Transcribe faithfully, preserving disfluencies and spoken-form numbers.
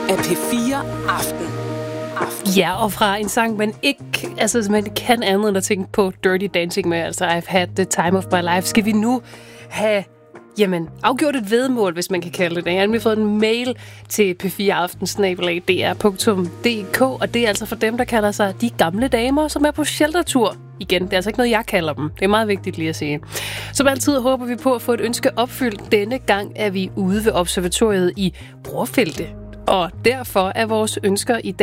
af P fire Aften. Aften. Ja, og fra en sang, man ikke altså, man kan andet end at tænke på Dirty Dancing med, altså I've had the time of my life, skal vi nu have jamen, afgjort et vedmål, hvis man kan kalde det det. Jeg har nemlig fået en mail til p fire aften snabel-a d r punktum d k, og det er altså for dem, der kalder sig de gamle damer, som er på sheltertur. Igen, det er altså ikke noget, jeg kalder dem. Det er meget vigtigt lige at sige. Som altid håber vi på at få et ønske opfyldt. Denne gang er vi ude ved observatoriet i Brorfelte. Og derfor er vores ønsker i dag